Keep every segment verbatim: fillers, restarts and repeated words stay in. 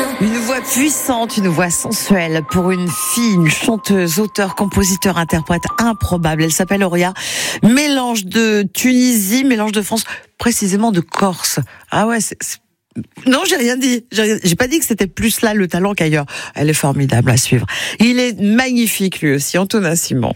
Une voix puissante, une voix sensuelle pour une fille, une chanteuse, auteure, compositeur, interprète improbable. Elle s'appelle Horia. Mélange de Tunisie, mélange de France, précisément de Corse. Ah ouais, c'est... c'est... Non, j'ai rien dit. J'ai, rien... j'ai pas dit que c'était plus là le talent qu'ailleurs. Elle est formidable à suivre. Il est magnifique lui aussi, Antonin Simon.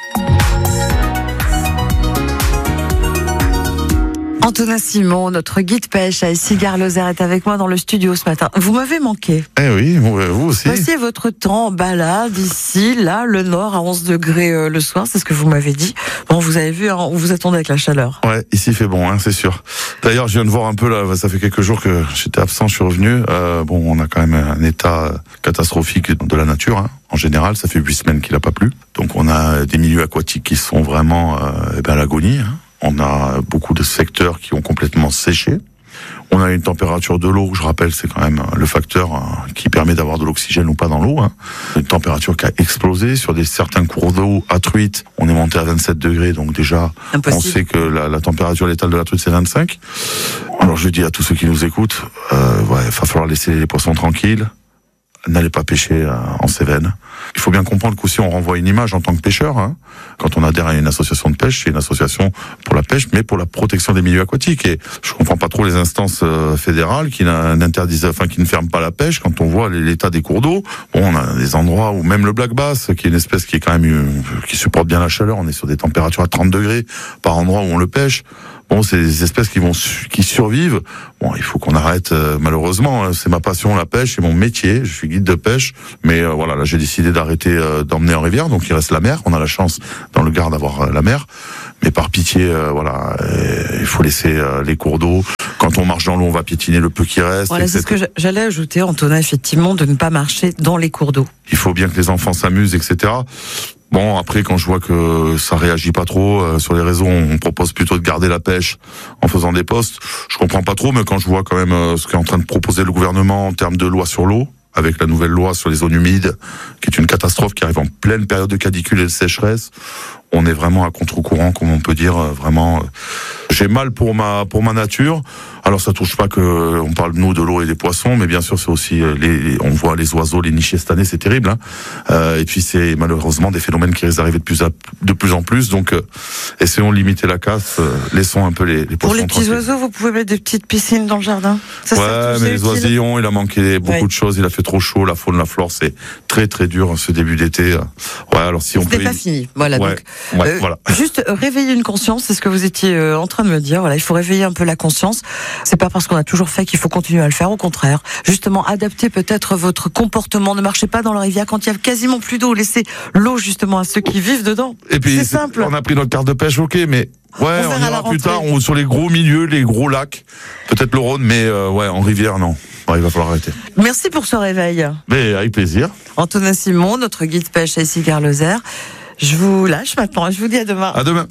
Antonin Simon, notre guide pêche à Issy-Gare-Lozère, est avec moi dans le studio ce matin. Vous m'avez manqué. Eh oui, vous aussi. Passez votre temps en balade ici, là, le nord à onze degrés euh, le soir, c'est ce que vous m'avez dit. Bon, vous avez vu, hein, on vous attendait avec la chaleur. Ouais, ici il fait bon, hein, c'est sûr. D'ailleurs, je viens de voir un peu là, ça fait quelques jours que j'étais absent, je suis revenu. Euh, bon, on a quand même un état catastrophique de la nature, hein. En général, ça fait huit semaines qu'il n'a pas plu. Donc on a des milieux aquatiques qui sont vraiment euh, eh ben, à l'agonie, hein. On a beaucoup de secteurs qui ont complètement séché. On a une température de l'eau, je rappelle, c'est quand même le facteur qui permet d'avoir de l'oxygène ou pas dans l'eau. Une température qui a explosé sur des certains cours d'eau. À Truite, on est monté à vingt-sept degrés, donc déjà, Impossible. On sait que la, la température létale de la truite, c'est vingt-cinq. Alors je dis à tous ceux qui nous écoutent, euh, ouais, il va falloir laisser les poissons tranquilles. N'allez pas pêcher euh, en Cévennes. Il faut bien comprendre qu'aussi on renvoie une image en tant que pêcheur. Hein. Quand on adhère à une association de pêche, c'est une association pour la pêche, mais pour la protection des milieux aquatiques. Et je comprends pas trop les instances euh, fédérales qui n'interdisent, enfin qui ne ferment pas la pêche. Quand on voit l'état des cours d'eau, bon, on a des endroits où même le black bass, qui est une espèce qui est quand même euh, qui supporte bien la chaleur, on est sur des températures à trente degrés par endroit où on le pêche. Bon, c'est des espèces qui vont qui survivent. Bon, il faut qu'on arrête. Euh, malheureusement, c'est ma passion, la pêche, c'est mon métier. Je suis guide de pêche, mais euh, voilà, là, j'ai décidé d'arrêter euh, d'emmener en rivière. Donc, il reste la mer. On a la chance dans le Gard d'avoir euh, la mer, mais par pitié, euh, voilà, euh, il faut laisser euh, les cours d'eau. Quand on marche dans l'eau, on va piétiner le peu qui reste. Voilà, c'est ce que j'allais ajouter, Antonin, effectivement, de ne pas marcher dans les cours d'eau. Il faut bien que les enfants s'amusent, et cetera. Bon, après, quand je vois que ça réagit pas trop, euh, sur les réseaux, on propose plutôt de garder la pêche en faisant des posts. Je comprends pas trop, mais quand je vois quand même euh, ce qu'est en train de proposer le gouvernement en termes de loi sur l'eau, avec la nouvelle loi sur les zones humides, qui est une catastrophe, qui arrive en pleine période de canicule et de sécheresse, on est vraiment à contre-courant, comme on peut dire, euh, vraiment. Euh, j'ai mal pour ma pour ma nature. Alors ça touche pas que on parle nous de l'eau et des poissons, mais bien sûr c'est aussi euh, les on voit les oiseaux, les nichés cette année, c'est terrible. Hein. Euh, et puis c'est malheureusement des phénomènes qui risquent d'arriver de plus à, de plus en plus. Donc euh, essayons de limiter la casse, euh, laissons un peu les, les poissons. Pour les petits tranquilles. Oiseaux, vous pouvez mettre des petites piscines dans le jardin. Ça, ouais, mais les utile. Oisillons, il a manqué beaucoup ouais. de choses. Il a fait trop chaud, la faune, la flore, c'est très très dur ce début d'été. Ouais, alors si on C'était peut. pas fini. Voilà. Ouais, donc, ouais, euh, voilà. Juste euh, réveiller une conscience, c'est ce que vous étiez euh, en train de me dire. Voilà, il faut réveiller un peu la conscience. C'est pas parce qu'on a toujours fait qu'il faut continuer à le faire. Au contraire, justement, adapter peut-être votre comportement. Ne marchez pas dans la rivière quand il y a quasiment plus d'eau. Laissez l'eau justement à ceux qui vivent dedans. Et puis c'est simple. On a pris notre carte de pêche, ok, mais ouais, on, on ira plus tard on, sur les gros milieux, les gros lacs, peut-être le Rhône, mais euh, ouais, en rivière non. Ouais, il va falloir arrêter. Merci pour ce réveil. Mais avec plaisir. Antonin Simon, notre guide pêche à Issy-Gare-Lozère. Je vous lâche maintenant. Je vous dis à demain. À demain.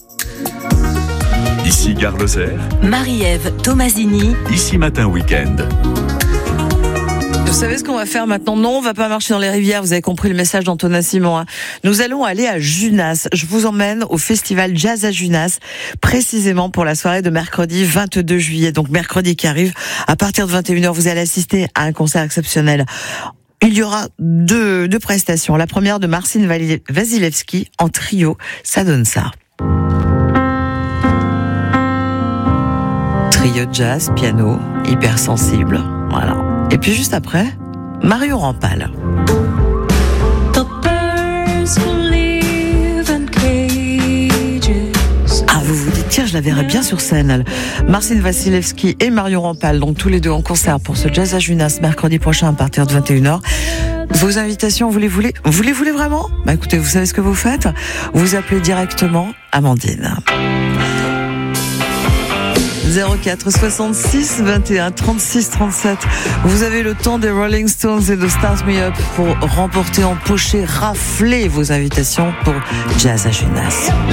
Issy-Gare-Lozère. Marie-Ève Tomasini. Ici Matin Week-end. Vous savez ce qu'on va faire maintenant? Non, on va pas marcher dans les rivières. Vous avez compris le message d'Antonin Simon. Hein. Nous allons aller à Junas. Je vous emmène au festival Jazz à Junas, précisément pour la soirée de mercredi vingt-deux juillet. Donc mercredi qui arrive, à partir de vingt et une heures, vous allez assister à un concert exceptionnel. Il y aura deux, deux prestations. La première de Marcin Wasilewski en trio. Ça donne ça. Trio de jazz, piano, hypersensible. Voilà. Et puis juste après, Marion Rampal. Ah, vous vous dites, tiens, je la verrais bien sur scène. Elle. Marcin Wasilewski et Marion Rampal, donc tous les deux en concert pour ce Jazz à Junas mercredi prochain à partir de vingt et une heures. Vos invitations, vous les voulez? Vous les voulez vraiment? Bah écoutez, vous savez ce que vous faites? Vous appelez directement Amandine. zéro quatre soixante-six vingt et un trente-six trente-sept. Vous avez le temps des Rolling Stones et de Start Me Up pour remporter, empocher, rafler vos invitations pour Jazz à Junas.